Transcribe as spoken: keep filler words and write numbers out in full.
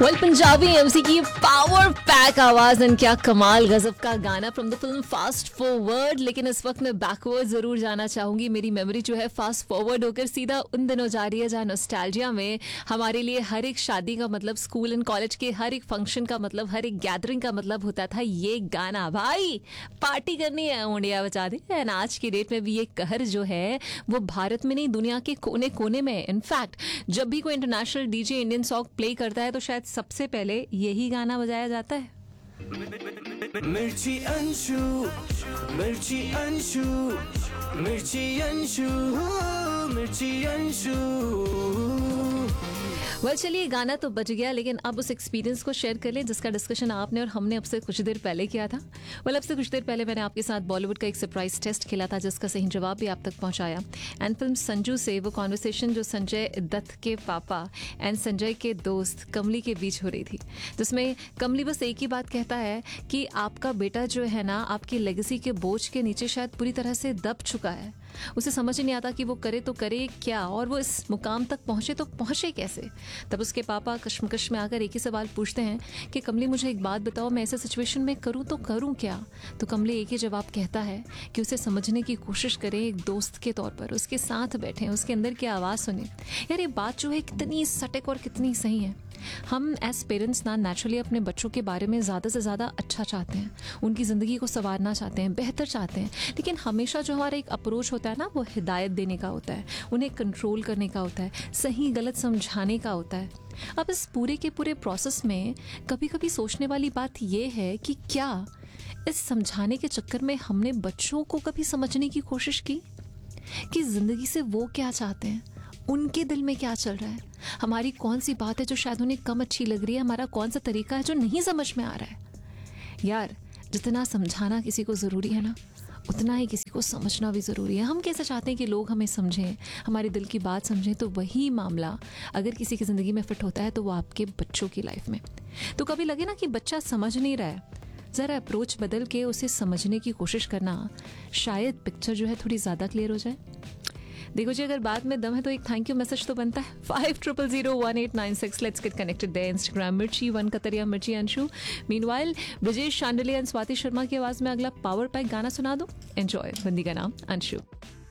Well Punjabi MC की power pack आवाज and क्या कमाल गजब का गाना from the film fast forward. लेकिन इस वक्त मैं बैकवर्ड जरूर जाना चाहूंगी। मेरी मेमोरी जो है फास्ट फॉरवर्ड होकर सीधा उन दिनों जा रही है जहाँ नॉस्टैल्जिया में हमारे लिए हर एक शादी का मतलब, स्कूल एंड कॉलेज के हर एक फंक्शन का मतलब, हर एक गैदरिंग का मतलब होता था ये गाना। भाई पार्टी करनी है, मुंडिया बजा दे। एंड आज की डेट में भी ये कहर जो है वो भारत में नहीं दुनिया के कोने कोने में। इनफैक्ट जब भी कोई international DJ Indian song play करता है तो शायद सबसे पहले यही गाना बजाया जाता है। मिर्ची अंशु, मिर्ची अंशु, मिर्ची अंशु, मिर्ची अंशु। वेल चलिए गाना तो बज गया, लेकिन अब उस एक्सपीरियंस को शेयर कर लें जिसका डिस्कशन आपने और हमने अब से कुछ देर पहले किया था। वेल अब से कुछ देर पहले मैंने आपके साथ बॉलीवुड का एक सरप्राइज टेस्ट खेला था जिसका सही जवाब भी आप तक पहुंचाया। एंड फिल्म संजू से वो कॉन्वर्सेशन जो संजय दत्त के पापा एंड संजय के दोस्त कमली के बीच हो रही थी, जिसमें कमली बस एक ही बात कहता है कि आपका बेटा जो है ना आपकी लेगेसी के बोझ के नीचे शायद पूरी तरह से दब चुका है। उसे समझ नहीं आता कि वो करे तो करे क्या और वो इस मुकाम तक पहुंचे तो पहुंचे कैसे। तब उसके पापा कश्मकश में आकर एक ही सवाल पूछते हैं कि कमली मुझे एक बात बताओ, मैं ऐसे सिचुएशन में करूं तो करूं क्या। तो कमली एक ही जवाब कहता है कि उसे समझने की कोशिश करें एक दोस्त के तौर पर, उसके साथ बैठें, उसके अंदर की आवाज़ सुने। यार ये बात जो है कितनी सटीक और कितनी सही है। हम एज पेरेंट्स ना नेचुरली अपने बच्चों के बारे में ज़्यादा से ज़्यादा अच्छा चाहते हैं, उनकी ज़िंदगी को संवारना चाहते हैं, बेहतर चाहते हैं, लेकिन हमेशा जो हमारा एक अप्रोच होता है ना वो हिदायत देने का होता है, उन्हें कंट्रोल करने का होता है, सही गलत समझाने का होता है। अब इस पूरे के पूरे प्रोसेस में कभी कभी सोचने वाली बात यह है कि क्या इस समझाने के चक्कर में हमने बच्चों को कभी समझने की कोशिश की कि ज़िंदगी से वो क्या चाहते हैं, उनके दिल में क्या चल रहा है, हमारी कौन सी बात है जो शायद उन्हें कम अच्छी लग रही है, हमारा कौन सा तरीका है जो नहीं समझ में आ रहा है। यार जितना समझाना किसी को ज़रूरी है ना उतना ही किसी को समझना भी ज़रूरी है। हम कैसे चाहते हैं कि लोग हमें समझें, हमारे दिल की बात समझें, तो वही मामला अगर किसी की ज़िंदगी में फिट होता है तो वो आपके बच्चों की लाइफ में। तो कभी लगे ना कि बच्चा समझ नहीं रहा है, ज़रा अप्रोच बदल के उसे समझने की कोशिश करना, शायद पिक्चर जो है थोड़ी ज़्यादा क्लियर हो जाए। देखो जी अगर बात में दम है तो एक थैंक यू मैसेज तो बनता है। Five triple zero one eight nine six let's get connected there. Instagram मिर्ची वन कतरिया मिर्ची अंशु। मीनवाइल ब्रजेश शांडिले एंड स्वाति शर्मा की आवाज़ में अगला पावर पैक गाना सुना दो। एंजॉय। बंदी का नाम अंशु।